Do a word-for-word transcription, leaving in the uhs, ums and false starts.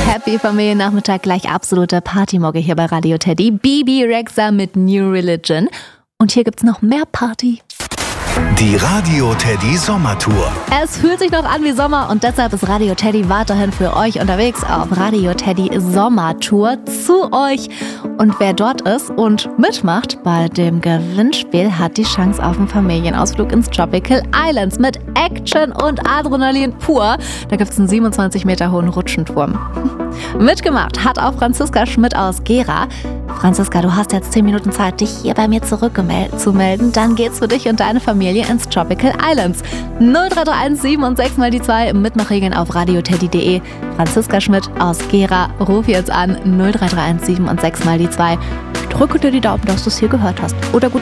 Happy Familiennachmittag, gleich absolute Partymogge hier bei Radio Teddy. Bibi Rexha mit New Religion. Und hier gibt's noch mehr Party. Die Radio Teddy Sommertour. Es fühlt sich noch an wie Sommer und deshalb ist Radio Teddy weiterhin für euch unterwegs auf Radio Teddy Sommertour zu euch. Und wer dort ist und mitmacht bei dem Gewinnspiel, hat die Chance auf einen Familienausflug ins Tropical Islands mit Action und Adrenalin pur. Da gibt es einen siebenundzwanzig Meter hohen Rutschenturm. Mitgemacht hat auch Franziska Schmidt aus Gera. Franziska, du hast jetzt zehn Minuten Zeit, dich hier bei mir zurückzumelden. Dann geht's für dich und deine Familie ins Tropical Islands. null drei drei eins sieben und sechs mal die zwei. Mitmachregeln auf radioteddy punkt de. Franziska Schmidt aus Gera, ruf jetzt an null drei drei eins sieben und sechs mal die zwei. Ich drücke dir die Daumen, dass du es hier gehört hast. Oder gut.